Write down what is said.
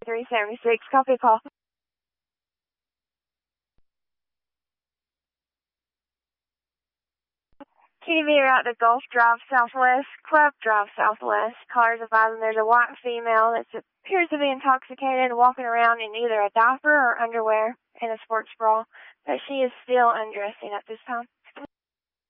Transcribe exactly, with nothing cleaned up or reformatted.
three seventy-six. Copy a call. T V route to Gulf Drive Southwest, Club Drive Southwest. Callers advising there's a white female that appears to be intoxicated walking around in either a diaper or underwear and a sports bra, but she is still undressing at this time.